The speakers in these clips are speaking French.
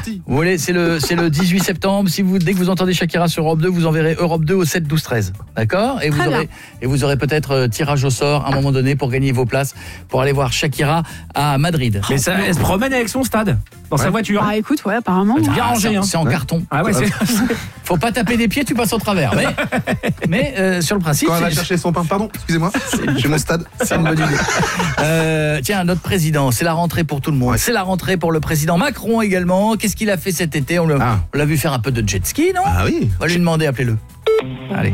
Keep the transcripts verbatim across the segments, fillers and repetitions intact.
parti. Vous voulez, c'est le, c'est le dix-huit septembre. Si vous, dès que vous entendez Shakira sur Europe deux, vous enverrez Europe deux au sept douze treize. D'accord ? Et vous Très aurez, bien. et vous aurez peut-être euh, tirage au sort à un moment donné pour gagner vos places pour aller voir Shakira à Madrid. Mais ça, elle se promène avec son stade dans sa voiture. Ah écoute, ouais, apparemment. Bien Ah, rangé, c'est, hein. c'est en carton. Ah ouais, c'est... Faut pas taper des pieds, tu passes au travers. Mais, mais euh, sur le principe, Quand elle va c'est, chercher son pain, pardon, excusez-moi, j'ai mon stade. c'est une bonne idée. Euh, tiens, notre président, c'est la rentrée pour tout le monde. Ouais. C'est la rentrée pour le président Macron également. Qu'est-ce qu'il a fait cet été ? On l'a, Ah. on l'a vu faire un peu de jet ski, non ? Ah oui. On va lui demander, appelez-le. Allez.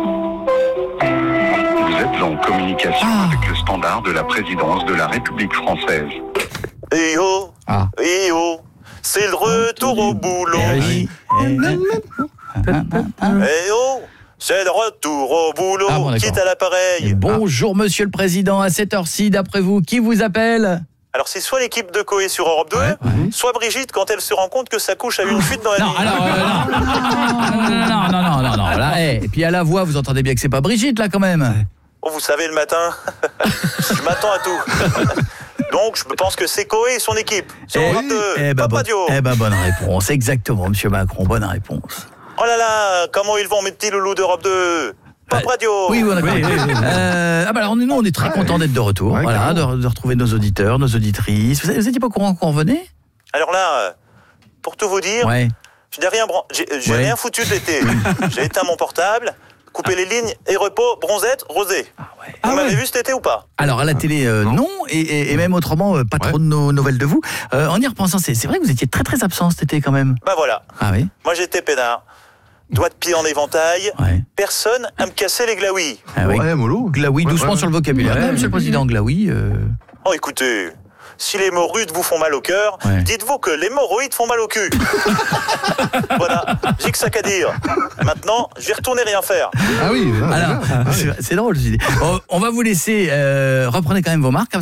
Vous êtes en communication Ah. avec le standard de la présidence de la République française. Eh oh, Ah. eh oh, c'est le retour au boulot. Eh oui. Eh, Eh oh, c'est le retour au boulot. Ah bon, d'accord. Quitte à l'appareil. eh. Bonjour Monsieur le Président, à cette heure-ci, d'après vous, qui vous appelle ? Alors c'est soit l'équipe de Coé sur Europe deux, soit Brigitte quand elle se rend compte que sa couche a eu une fuite dans la Non, nuit. alors, euh, non. non, non, non, non, non, là, eh, et puis à la voix, vous entendez bien que c'est pas Brigitte, là, quand même. Oh, vous savez, le matin, je m'attends à tout. Donc je pense que c'est Coé et son équipe. Sur Eh, Europe deux, eh ben, Pop bon- Radio. eh ben, bonne réponse, exactement, Monsieur Macron, bonne réponse. Oh là là, comment ils vont mes petits loulous d'Europe deux. Pop Radio. Oui, oui, d'accord. Euh, ah bah alors, nous, on est très Ouais. contents d'être de retour, Ouais, voilà, de, carrément. de retrouver nos auditeurs, nos auditrices. Vous, vous étiez pas au courant qu'on revenait ? Alors là, euh, pour tout vous dire, Ouais. je n'ai rien, bran- j'ai, j'ai Ouais. rien foutu de l'été. J'ai éteint mon portable, coupé les lignes et repos, bronzette, rosé. Ah Vous ouais. m'avez vu cet été ou pas? Alors à la télé, euh, non, et, et, et même autrement, euh, pas Ouais. trop de no- nouvelles de vous. Euh, en y repensant, c'est, c'est vrai que vous étiez très très absent cet été quand même. Bah voilà, Ah oui. moi j'étais peinard. Doigt de pied en éventail, Ouais. personne à me casser les glaouis. Ah oui. Ouais, mollo. Glaoui, Ouais, doucement ouais, sur le ouais. vocabulaire. Ouais. Ouais, Monsieur le Président, Glaoui. euh, Oh écoutez, si les mots rudes vous font mal au cœur, Ouais. dites-vous que l'hémorroïde font mal au cul. Voilà, j'ai que ça qu'à dire. Maintenant, je vais retourner rien faire. Ah oui. ah, Alors, déjà. Ah oui. c'est, c'est drôle, je dis. On, on va vous laisser. Euh, reprenez quand même vos marques.